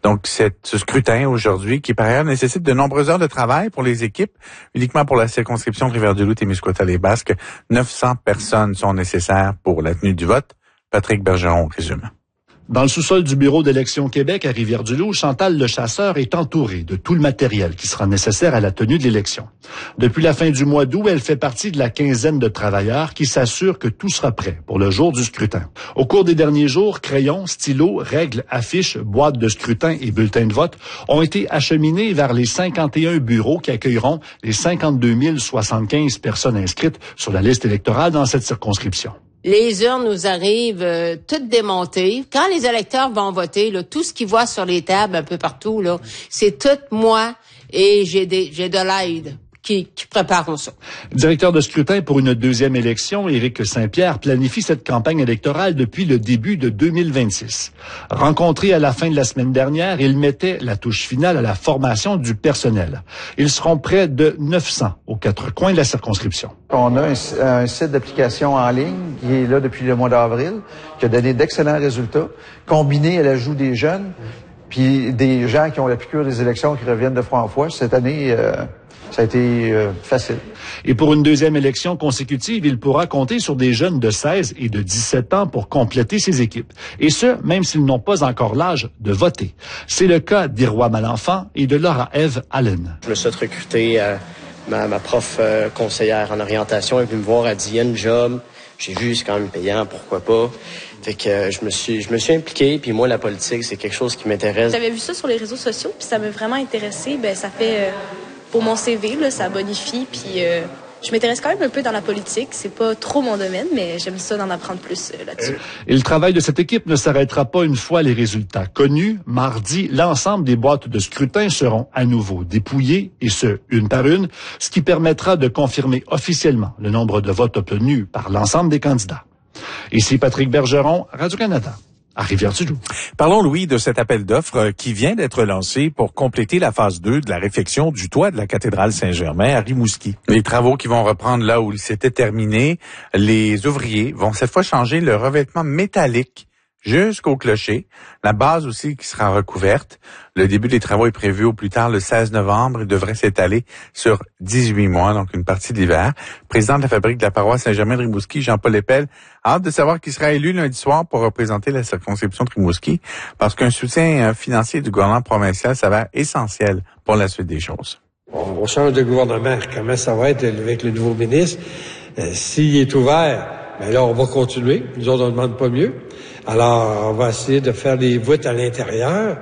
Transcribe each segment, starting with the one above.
Donc, ce scrutin aujourd'hui, qui par ailleurs nécessite de nombreuses heures de travail pour les équipes, uniquement pour la circonscription de Rivière-du-Loup, Témiscouata-les-Basques, 900 personnes sont nécessaires pour la tenue du vote. Patrick Bergeron résume. Dans le sous-sol du bureau d'Élections Québec à Rivière-du-Loup, Chantal Lechasseur est entourée de tout le matériel qui sera nécessaire à la tenue de l'élection. Depuis la fin du mois d'août, elle fait partie de la quinzaine de travailleurs qui s'assurent que tout sera prêt pour le jour du scrutin. Au cours des derniers jours, crayons, stylos, règles, affiches, boîtes de scrutin et bulletins de vote ont été acheminés vers les 51 bureaux qui accueilleront les 52 075 personnes inscrites sur la liste électorale dans cette circonscription. Les urnes nous arrivent toutes démontées. Quand les électeurs vont voter, là, tout ce qu'ils voient sur les tables un peu partout, là, c'est tout moi et j'ai de l'aide qui préparent ça. Directeur de scrutin pour une deuxième élection, Éric Saint-Pierre planifie cette campagne électorale depuis le début de 2026. Rencontré à la fin de la semaine dernière, il mettait la touche finale à la formation du personnel. Ils seront près de 900 aux quatre coins de la circonscription. On a un site d'application en ligne qui est là depuis le mois d'avril, qui a donné d'excellents résultats, combiné à l'ajout des jeunes, puis des gens qui ont la piqûre des élections qui reviennent de fois en fois. Cette année, ça a été facile. Et pour une deuxième élection consécutive, il pourra compter sur des jeunes de 16 et de 17 ans pour compléter ses équipes. Et ce, même s'ils n'ont pas encore l'âge de voter. C'est le cas d'Irois Malenfant et de Laura-Ève Allen. Je me suis recruté ma prof conseillère en orientation est venue me voir, elle dit « il y a une job ». J'ai vu, c'est quand même payant, pourquoi pas. Fait que je me suis impliqué, puis moi, la politique, c'est quelque chose qui m'intéresse. J'avais vu ça sur les réseaux sociaux, puis ça m'a vraiment intéressé. Ben ça fait... pour mon CV, là, ça bonifie, puis je m'intéresse quand même un peu dans la politique. C'est pas trop mon domaine, mais j'aime ça d'en apprendre plus là-dessus. Et le travail de cette équipe ne s'arrêtera pas une fois les résultats connus. Mardi, l'ensemble des boîtes de scrutin seront à nouveau dépouillées, et ce, une par une, ce qui permettra de confirmer officiellement le nombre de votes obtenus par l'ensemble des candidats. Ici Patrick Bergeron, Radio-Canada. À Rivière-du-Loup. Parlons, Louis, de cet appel d'offres qui vient d'être lancé pour compléter la phase 2 de la réfection du toit de la cathédrale Saint-Germain à Rimouski. Les travaux qui vont reprendre là où ils s'étaient terminés, les ouvriers vont cette fois changer le revêtement métallique jusqu'au clocher. La base aussi qui sera recouverte. Le début des travaux est prévu au plus tard le 16 novembre. Il devrait s'étaler sur 18 mois, donc une partie de l'hiver. Président de la fabrique de la paroisse Saint-Germain de Rimouski, Jean-Paul Lepel, a hâte de savoir qui sera élu lundi soir pour représenter la circonscription de Rimouski, parce qu'un soutien financier du gouvernement provincial s'avère essentiel pour la suite des choses. On change de gouvernement. Comment ça va être avec le nouveau ministre? S'il est ouvert, ben là, on va continuer. Nous autres, on ne demande pas mieux. Alors, on va essayer de faire des voûtes à l'intérieur.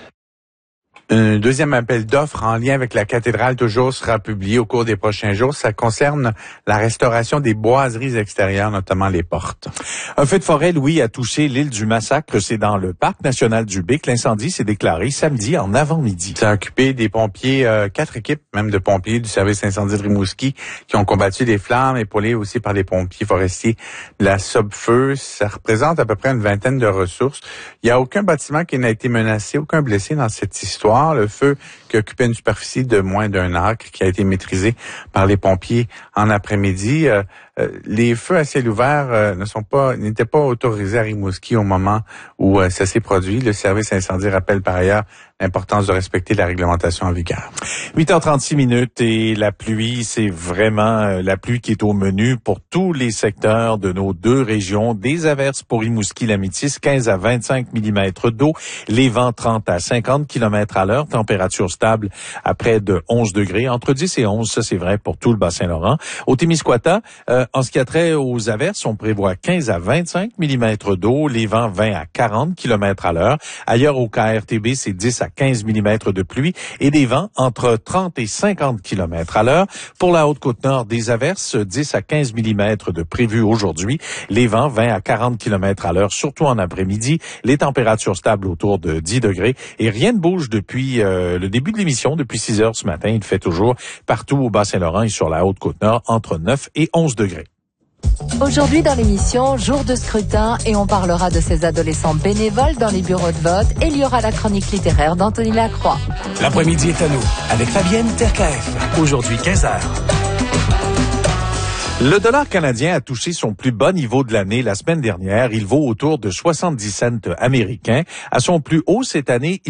Un deuxième appel d'offres en lien avec la cathédrale toujours sera publié au cours des prochains jours. Ça concerne la restauration des boiseries extérieures, notamment les portes. Un feu de forêt, Louis, a touché l'île du Massacre. C'est dans le parc national du Bic. L'incendie s'est déclaré samedi en avant-midi. Ça a occupé des pompiers, 4 équipes même de pompiers du service incendie de Rimouski qui ont combattu les flammes, épaulés aussi par les pompiers forestiers de la Sobfeu. Ça représente à peu près une vingtaine de ressources. Il n'y a aucun bâtiment qui n'a été menacé, aucun blessé dans cette histoire. Le feu qui occupait une superficie de moins d'un acre qui a été maîtrisé par les pompiers en après-midi. Les feux à ciel ouvert n'étaient pas autorisés à Rimouski au moment où ça s'est produit. Le service incendie rappelle par ailleurs l'importance de respecter la réglementation en vigueur. 8h36 et la pluie, c'est vraiment la pluie qui est au menu pour tous les secteurs de nos deux régions. Des averses pour Rimouski, la Métis, 15 à 25 mm d'eau, les vents 30 à 50 km à l'heure, température stable à près de 11 degrés, entre 10 et 11, ça c'est vrai pour tout le Bas-Saint-Laurent. Au Témiscouata, en ce qui a trait aux averses, on prévoit 15 à 25 mm d'eau, les vents 20 à 40 km à l'heure. Ailleurs au KRTB, c'est 10 à 15 mm de pluie et des vents entre 30 et 50 km à l'heure. Pour la Haute-Côte-Nord, des averses, 10 à 15 mm de prévues aujourd'hui. Les vents 20 à 40 km à l'heure, surtout en après-midi. Les températures stables autour de 10 degrés. Et rien ne bouge depuis le début de l'émission, depuis 6 heures ce matin. Il fait toujours partout au Bas-Saint-Laurent et sur la Haute-Côte-Nord entre 9 et 11 degrés. Aujourd'hui dans l'émission, jour de scrutin, et on parlera de ces adolescents bénévoles dans les bureaux de vote, et il y aura la chronique littéraire d'Anthony Lacroix. L'après-midi est à nous, avec Fabienne Terkaef. Aujourd'hui 15h. Le dollar canadien a touché son plus bas niveau de l'année la semaine dernière. Il vaut autour de 70 cents américains. À son plus haut cette année,